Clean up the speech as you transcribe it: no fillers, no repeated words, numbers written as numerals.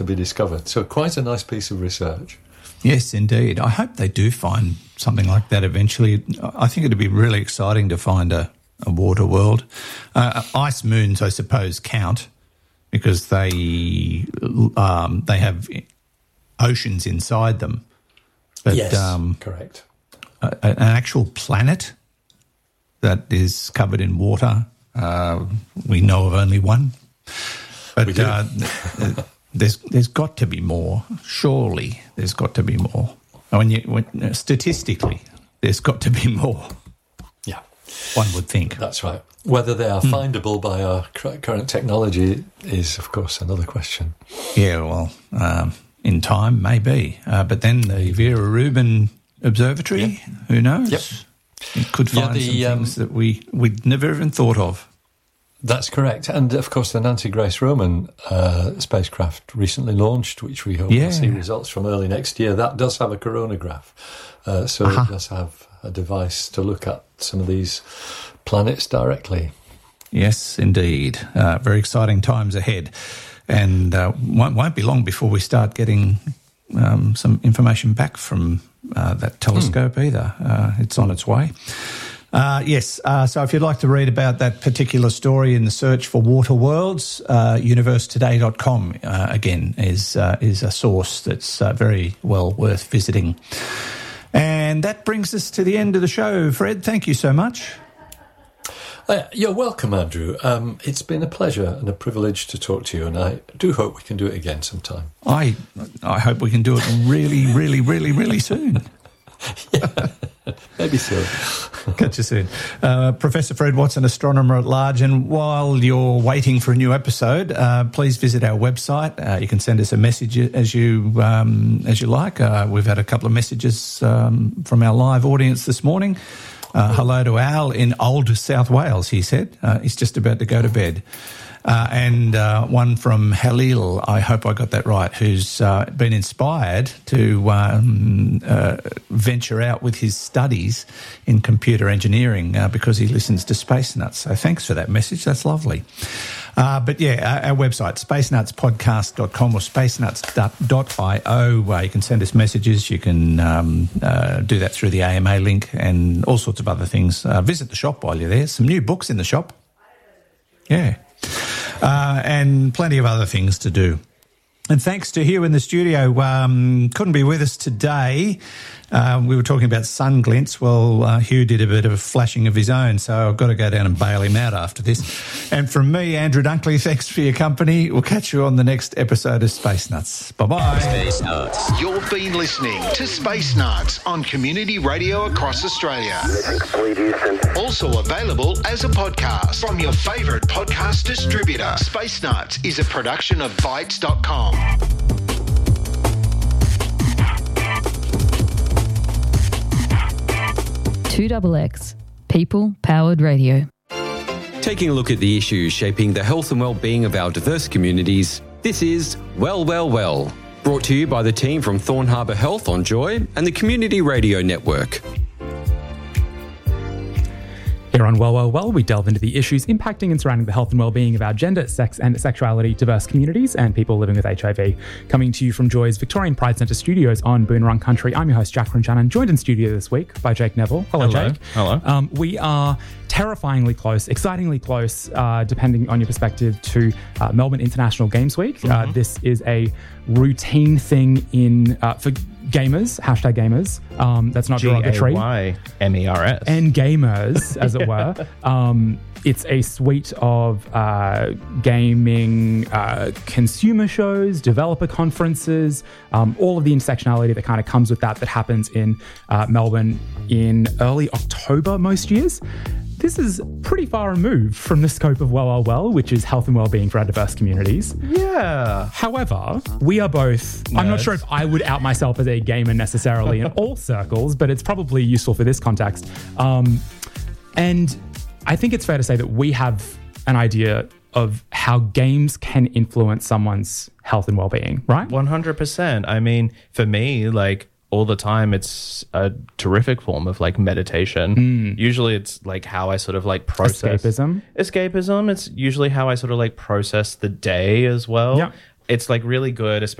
to be discovered. So quite a nice piece of research. Yes, indeed. I hope they do find something like that eventually. I think it'd be really exciting to find a water world. Ice moons, I suppose, count because they have oceans inside them. But, yes, correct. An actual planet that is covered in water, we know of only one. But there's got to be more. Surely there's got to be more. Statistically, there's got to be more. Yeah. One would think. That's right. Whether they are findable by our current technology is, of course, another question. Yeah, well, in time, maybe. But then the Vera Rubin Observatory, who knows? Yep. It could find some things that we'd never even thought of. That's correct. And, of course, the Nancy Grace Roman spacecraft recently launched, which we hope will see results from early next year. That does have a coronagraph. So it does have a device to look at some of these planets directly. Yes, indeed. Very exciting times ahead. And won't be long before we start getting some information back from that telescope either. It's on its way. So if you'd like to read about that particular story in the search for water worlds, universetoday.com again is a source that's very well worth visiting. And that brings us to the end of the show. Fred, thank you so much. You're welcome, Andrew. It's been a pleasure and a privilege to talk to you, and I do hope we can do it again sometime. I hope we can do it really, really, really, really soon. Maybe so. Catch you soon. Professor Fred Watson, astronomer at large, and while you're waiting for a new episode, please visit our website. You can send us a message as you like. We've had a couple of messages from our live audience this morning. Hello to Al in Old South Wales, he said. He's just about to go to bed. And one from Halil, I hope I got that right, who's been inspired to venture out with his studies in computer engineering because he listens to Space Nuts. So thanks for that message. That's lovely. But yeah, our website, spacenutspodcast.com or spacenuts.io, you can send us messages. You can do that through the AMA link and all sorts of other things. Visit the shop while you're there. Some new books in the shop. Yeah. And plenty of other things to do. And thanks to Hugh in the studio, couldn't be with us today. We were talking about sun glints. Well, Hugh did a bit of a flashing of his own, so I've got to go down and bail him out after this. And from me, Andrew Dunkley, thanks for your company. We'll catch you on the next episode of Space Nuts. Bye-bye. Space Nuts. You've been listening to Space Nuts on community radio across Australia. Also available as a podcast from your favourite podcast distributor. Space Nuts is a production of Bytes.com. XX, people-powered radio. Taking a look at the issues shaping the health and well-being of our diverse communities, this is Well, Well, Well, brought to you by the team from Thorn Harbour Health on Joy and the Community Radio Network. Here on Well, Well, Well, we delve into the issues impacting and surrounding the health and well-being of our gender, sex and sexuality diverse communities and people living with HIV. Coming to you from Joy's Victorian Pride Centre studios on Boonwurrung Country, I'm your host, Jack Shannon, joined in studio this week by Jake Neville. Hello, Jake. Hello. We are terrifyingly close, excitingly close, depending on your perspective, to Melbourne International Games Week. Mm-hmm. This is a routine thing for gamers, hashtag gamers. That's not derogatory. GAYMERS. And gamers, as it were. It's a suite of gaming consumer shows, developer conferences, all of the intersectionality that kind of comes with that happens in Melbourne in early October most years. This is pretty far removed from the scope of Well, Well, Well, which is health and well-being for our diverse communities. Yeah. However, we are both... I'm not sure if I would out myself as a gamer necessarily in all circles, but it's probably useful for this context. And I think it's fair to say that we have an idea of how games can influence someone's health and well-being, right? 100%. I mean, for me, like, all the time, it's a terrific form of like meditation. Usually it's like how I sort of like process... Escapism. It's usually how I sort of like process the day as well. Yeah. it's like really good,